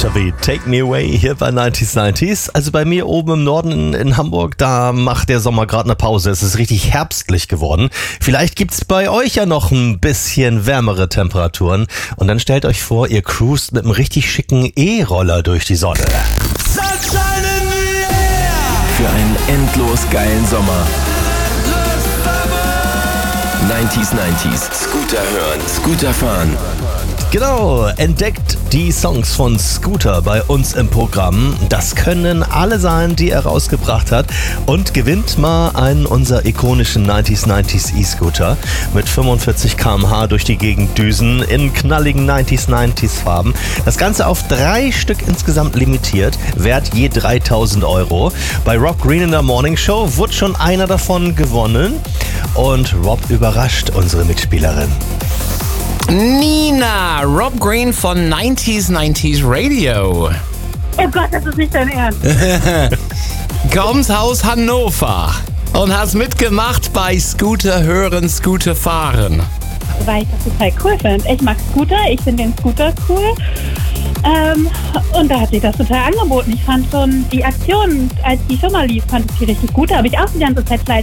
Scooter wie Take Me Away hier bei 90s. Also bei mir oben im Norden in Hamburg, da macht der Sommer gerade eine Pause. Es ist richtig herbstlich geworden. Vielleicht gibt's bei euch ja noch ein bisschen wärmere Temperaturen. Und dann stellt euch vor, ihr cruist mit einem richtig schicken E-Roller durch die Sonne. Sunshine in the air! Für einen endlos geilen Sommer. 90s. Scooter hören, Scooter fahren. Genau, entdeckt die Songs von Scooter bei uns im Programm. Das können alle sein, die er rausgebracht hat. Und gewinnt mal einen unserer ikonischen 90s E-Scooter mit 45 km/h durch die Gegend düsen in knalligen 90s Farben. Das Ganze auf 3 Stück insgesamt limitiert, wert je 3.000 €. Bei Rob Green in der Morning Show wurde schon einer davon gewonnen. Und Rob überrascht unsere Mitspielerin. Nina, Rob Green von 90s Radio. Oh Gott, das ist nicht dein Ernst. Kommst aus Hannover und hast mitgemacht bei Scooter hören, Scooter fahren. Weil ich das total cool finde. Ich mag Scooter, ich finde den Scooter cool. Und da hat sich das total angeboten. Ich fand schon die Aktion, als die Firma lief, fand ich die richtig gut. Da habe ich auch die ganze Zeit fleißig